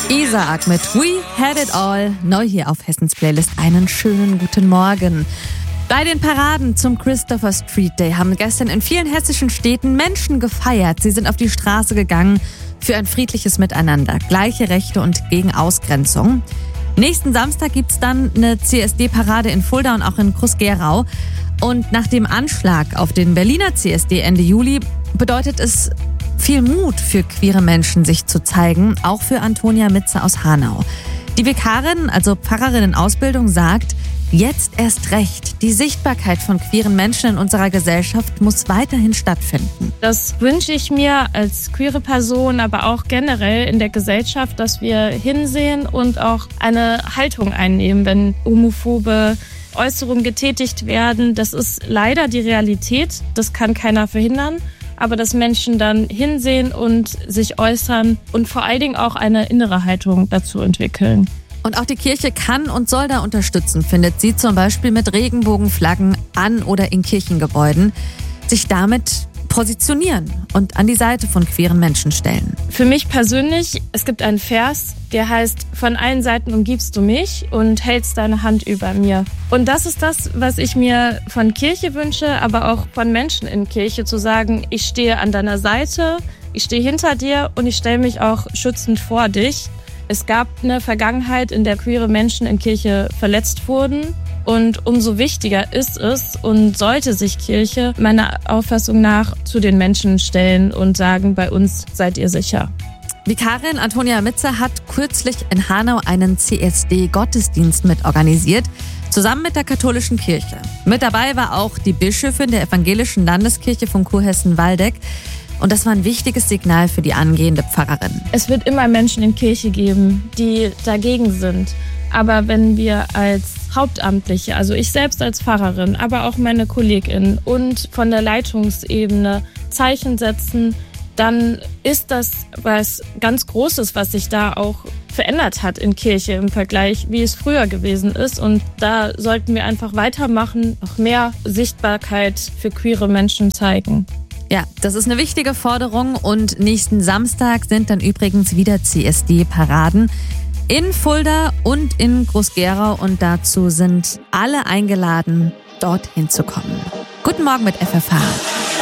Isaac mit We Had It All, neu hier auf Hessens Playlist. Einen schönen guten Morgen. Bei den Paraden zum Christopher Street Day haben gestern in vielen hessischen Städten Menschen gefeiert. Sie sind auf die Straße gegangen für ein friedliches Miteinander, gleiche Rechte und gegen Ausgrenzung. Nächsten Samstag gibt's dann eine CSD-Parade in Fulda und auch in Groß-Gerau. Und nach dem Anschlag auf den Berliner CSD Ende Juli bedeutet es viel Mut für queere Menschen, sich zu zeigen, auch für Antonia Mitze aus Hanau. Die Vikarin, also Pfarrerin in Ausbildung, sagt, jetzt erst recht, die Sichtbarkeit von queeren Menschen in unserer Gesellschaft muss weiterhin stattfinden. Das wünsche ich mir als queere Person, aber auch generell in der Gesellschaft, dass wir hinsehen und auch eine Haltung einnehmen, wenn homophobe Äußerungen getätigt werden. Das ist leider die Realität, das kann keiner verhindern. Aber dass Menschen dann hinsehen und sich äußern und vor allen Dingen auch eine innere Haltung dazu entwickeln. Und auch die Kirche kann und soll da unterstützen, findet sie, zum Beispiel mit Regenbogenflaggen an oder in Kirchengebäuden, sich damit positionieren und an die Seite von queeren Menschen stellen. Für mich persönlich, es gibt einen Vers, der heißt, von allen Seiten umgibst du mich und hältst deine Hand über mir. Und das ist das, was ich mir von Kirche wünsche, aber auch von Menschen in Kirche, zu sagen, ich stehe an deiner Seite, ich stehe hinter dir und ich stelle mich auch schützend vor dich. Es gab eine Vergangenheit, in der queere Menschen in Kirche verletzt wurden. Und umso wichtiger ist es und sollte sich Kirche meiner Auffassung nach zu den Menschen stellen und sagen, bei uns seid ihr sicher. Vikarin Antonia Mitze hat kürzlich in Hanau einen CSD-Gottesdienst mitorganisiert, zusammen mit der katholischen Kirche. Mit dabei war auch die Bischöfin der evangelischen Landeskirche von Kurhessen-Waldeck. Und das war ein wichtiges Signal für die angehende Pfarrerin. Es wird immer Menschen in Kirche geben, die dagegen sind. Aber wenn wir als Hauptamtliche, also ich selbst als Pfarrerin, aber auch meine KollegInnen und von der Leitungsebene Zeichen setzen, dann ist das was ganz Großes, was sich da auch verändert hat in Kirche im Vergleich, wie es früher gewesen ist. Und da sollten wir einfach weitermachen, noch mehr Sichtbarkeit für queere Menschen zeigen. Ja, das ist eine wichtige Forderung und nächsten Samstag sind dann übrigens wieder CSD-Paraden in Fulda und in Groß-Gerau und dazu sind alle eingeladen, dorthin zu kommen. Guten Morgen mit FFH.